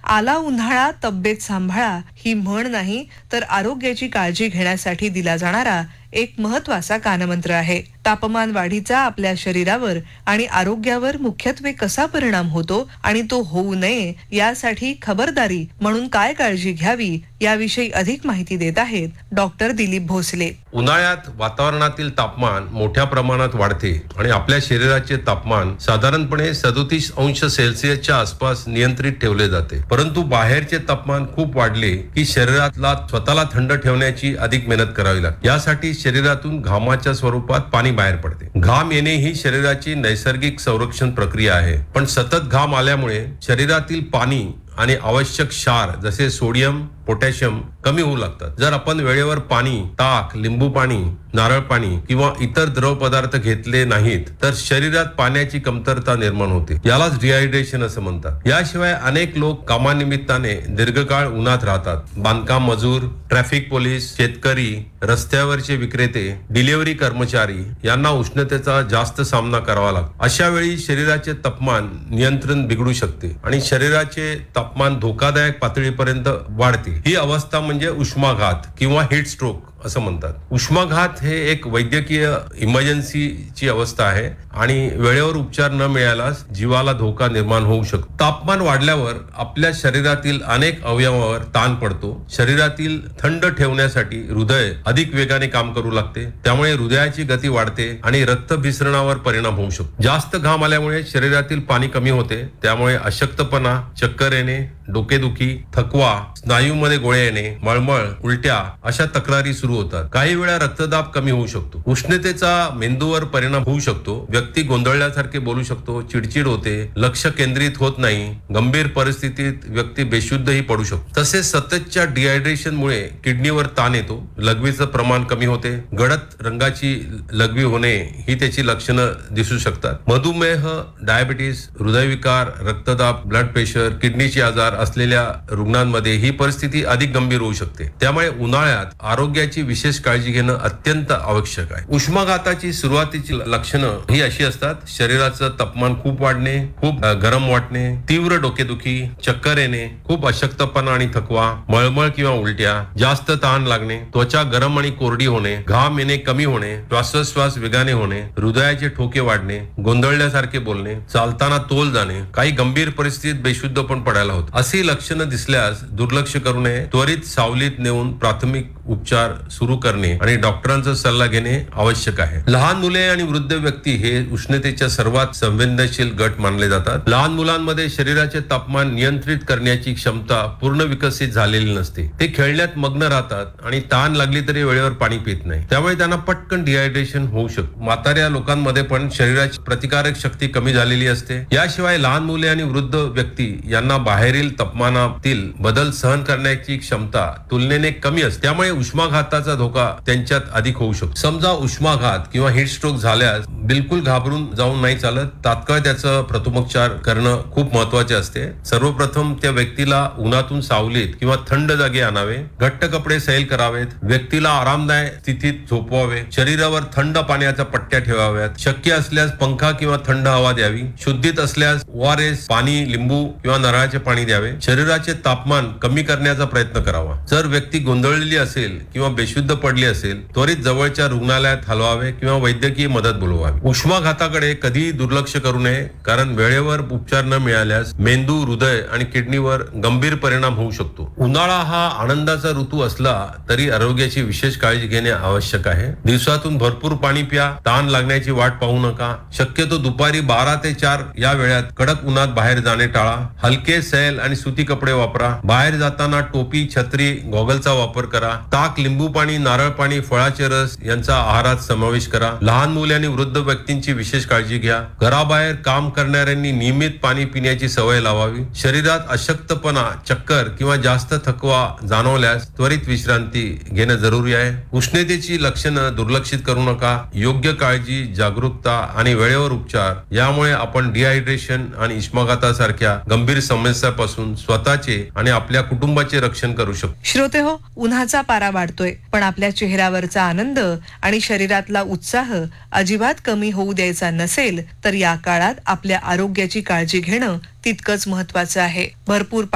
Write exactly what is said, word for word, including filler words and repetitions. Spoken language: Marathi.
आला उन्हाळा तब्येत सांभाळा ही म्हण नाही तर आरोग्याची काळजी घेण्यासाठी दिला जाणारा एक महत्वाचा कानमंत्र आहे. तापमान वाढीचा आपल्या शरीरावर आणि आरोग्यावर मुख्यत्वे कसा परिणाम होतो आणि तो होऊ नये यासाठी खबरदारी म्हणून काय काळजी घ्यावी याविषयी अधिक माहिती देत आहेत डॉक्टर दिलीप भोसले. उन्हाळ्यात वातावरणातील तापमान मोठ्या प्रमाणात वाढते आणि आपल्या शरीराचे तापमान साधारणपणे सदोतीस अंश सेल्सिअसच्या आसपास नियंत्रित ठेवले जाते. परंतु बाहेरचे तापमान खूप वाढले की शरीरातला स्वतःला थंड ठेवण्याची अधिक मेहनत करावी लागते. यासाठी शरीरातून घामाच्या स्वरूपात पाणी बाहेर पडते. घाम येणे ही शरीराची नैसर्गिक संरक्षण प्रक्रिया आहे, पण सतत घाम आल्यामुळे शरीरातील पाणी आणि आवश्यक क्षार जसे सोडियम, पोटॅशियम कमी होऊ लागतात. जर आपण वेळेवर पाणी, ताक, लिंबू पाणी, नारळ पाणी किंवा इतर द्रव पदार्थ घेतले नाहीत तर शरीरात पाण्याची कमतरता निर्माण होते. यालाच डिहायड्रेशन असं म्हणतात. याशिवाय अनेक लोक कामानिमित्ताने दीर्घकाळ उन्हात राहतात. बांधकाम मजूर, ट्रॅफिक पोलीस, शेतकरी, रस्त्यावरचे विक्रेते, डिलिव्हरी कर्मचारी यांना उष्णतेचा जास्त सामना करावा लागतो. अशा वेळी शरीराचे तापमान नियंत्रण बिघडू शकते आणि शरीराचे तापमान धोकादायक पातळीपर्यंत वाढते. ही अवस्था म्हणजे उष्माघात किंवा हीट स्ट्रोक असं म्हणतात. उष्माघात हे एक वैद्यकीय इमर्जन्सीची अवस्था आहे आणि वेळेवर उपचार न मिळाल्यास जीवाला धोका निर्माण होऊ शकतो. तापमान वाढल्यावर आपल्या शरीरातील अनेक अवयवावर ताण पडतो. शरीरातील थंड ठेवण्यासाठी हृदय अधिक वेगाने काम करू लागते. त्यामुळे हृदयाची गती वाढते आणि रक्तभिसरणावर परिणाम होऊ शकतो. जास्त घाम आल्यामुळे शरीरातील पाणी कमी होते. त्यामुळे अशक्तपणा, चक्कर येणे, डोकेदुखी, थकवा, स्नायूमध्ये गोळे येणे, मळमळ, उलट्या अशा तक्रारी सुरू होतात. काही वेळा रक्तदाब कमी होऊ शकतो. उष्णतेचा मेंदूवर परिणाम होऊ शकतो. व्यक्ती गोंधळल्यासारखे बोलू शकतो, चिडचिड होते, लक्ष केंद्रित होत नाही. गंभीर परिस्थितीत व्यक्ती बेशुद्धही पडू शकतो. तसेच सततच्या डिहायड्रेशनमुळे किडनीवर ताण येतो, लघवीचं प्रमाण कमी होते, गडद रंगाची लघवी होणे ही त्याची लक्षणं दिसू शकतात. मधुमेह, डायबिटीस, हृदयविकार, रक्तदाब, ब्लड प्रेशर, किडनीचे आजार असलेल्या रुग्णांमध्ये ही परिस्थिती अधिक गंभीर होऊ शकते. त्यामुळे उन्हाळ्यात आरोग्याची विशेष काळजी घेणं अत्यंत आवश्यक आहे. उष्माघाताची सुरुवातीची लक्षणं ही अशी असतात: शरीराचं तापमान खूप वाढणे, खूप गरम वाटणे, तीव्र डोकेदुखी, चक्कर येणे, खूप अशक्तपणा आणि थकवा, मळमळ किंवा उलट्या, जास्त ताण लागणे, त्वचा गरम आणि कोरडी होणे, घाम येणे कमी होणे, श्वासोच्छ्वास वेगाने होणे, हृदयाचे ठोके वाढणे, गोंधळल्यासारखे बोलणे, चालताना तोल जाणे, काही गंभीर परिस्थितीत बेशुद्ध पण पडायला होत. अशी लक्षणं दिसल्यास दुर्लक्ष करू नये. त्वरित सावलीत नेऊन प्राथमिक उपचार सुरू करणे आणि डॉक्टरांचा सल्ला घेणे आवश्यक आहे. लहान मुले आणि वृद्ध व्यक्ती हे उष्णतेच्या सर्वात संवेदनशील गट मानले जातात. लहान मुलांमध्ये शरीराचे तापमान नियंत्रित करण्याची क्षमता पूर्ण विकसित झालेली नसते. ते खेळण्यात मग्न राहतात आणि ताण लागली तरी वेळेवर पाणी पित नाही. त्यामुळे त्यांना पटकन डिहायड्रेशन होऊ शकते. म्हाताऱ्या लोकांमध्ये पण शरीराची प्रतिकारक शक्ती कमी झालेली असते. याशिवाय लहान मुले आणि वृद्ध व्यक्ती यांना बाहेरील तापमानातील बदल सहन करण्याची क्षमता तुलनेने कमी असते. त्यामुळे उष्माघाताचा धोका त्यांच्यात अधिक होऊ शकतो. समजा उष्माघात किंवा हीट स्ट्रोक झाल्यास बिलकुल घाबरून जाऊन नाही चालत. तात्काळ त्याचं प्रथमोपचार करणं खूप महत्वाचे असते. सर्वप्रथम त्या व्यक्तीला उन्हातून सावलीत किंवा थंड जागी आणावे. घट्ट कपडे सैल करावेत. व्यक्तीला आरामदायक स्थितीत झोपवावे. शरीरावर थंड पाण्याच्या पट्ट्या ठेवाव्यात. शक्य असल्यास पंखा किंवा थंड हवा द्यावी. शुद्धीत असल्यास ओ आर एस, पाणी, लिंबू किंवा नारळाचे पाणी द्यावे. शरीराचे तापमान कमी करण्याचा प्रयत्न करावा. जर व्यक्ती गोंधळलेली असेल किंवा बेशुद्ध पडली असेल त्वरित जवळच्या रुग्णालयात हलवावे किंवा वैद्यकीय मदत बोलवावी. उष्माघाताकडे कधीही दुर्लक्ष करू नये, कारण वेळेवर उपचार न मिळाल्यास मेंदू, हृदय आणि किडनीवर गंभीर परिणाम होऊ शकतो. उन्हाळा हा आनंदाचा ऋतू असला तरी आरोग्याची विशेष काळजी घेणे आवश्यक आहे. दिवसातून भरपूर पाणी प्या. ताण लागण्याची वाट पाहू नका. शक्यतो दुपारी बारा ते चार या वेळात कडक उन्हात बाहेर जाणे टाळा. हलके सैल आणि सुती कपडे वापरा. बाहेर जाताना टोपी, छत्री, गॉगलचा वापर करा. ताक, लिंबू पाणी, नारळ पाणी, फळाचे रस यांचा आहारात समावेश करा. लहान मुले आणि वृद्ध व्यक्तींची विशेष काळजी घ्या. घराबाहेर काम करणाऱ्यांनी नियमित पाणी पिण्याची सवय लावावी. शरीरात अशक्तपणा, चक्कर किंवा जास्त थकवा जाणवल्यास त्वरित विश्रांती घेणं जरुरी आहे. उष्णतेची लक्षणं दुर्लक्षित करू नका. योग्य काळजी, जागरूकता आणि वेळेवर उपचार यामुळे आपण डिहायड्रेशन आणि उष्माघातासारख्या गंभीर समस्यांपासून स्वतःचे आणि आपल्या कुटुंबाचे रक्षण करू शकतो. श्रोते हो, उन्हाचा पारा वाढतोय पण आपल्या चेहऱ्यावरचा आनंद आणि शरीरातला उत्साह अजिबात कमी होऊ द्यायचा नसेल तर या काळात आपल्या आरोग्याची काळजी घेणं तितकंच महत्वाचं आहे. भरपूर